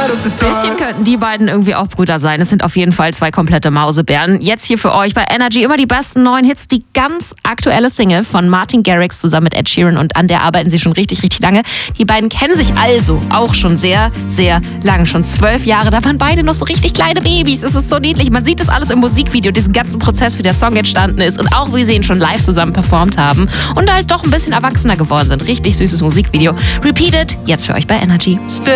Bisschen könnten die beiden irgendwie auch Brüder sein. Es sind auf jeden Fall zwei komplette Mausebären. Jetzt hier für euch bei Energy immer die besten neuen Hits. Die ganz aktuelle Single von Martin Garrix zusammen mit Ed Sheeran, und an der arbeiten sie schon richtig, richtig lange. Die beiden kennen sich also auch schon sehr, sehr lang. Schon 12 Jahre. Da waren beide noch so richtig kleine Babys. Es ist so niedlich. Man sieht das alles im Musikvideo, diesen ganzen Prozess, wie der Song entstanden ist und auch wie sie ihn schon live zusammen performt haben und halt doch ein bisschen erwachsener geworden sind. Richtig süßes Musikvideo. Repeat It, jetzt für euch bei Energy.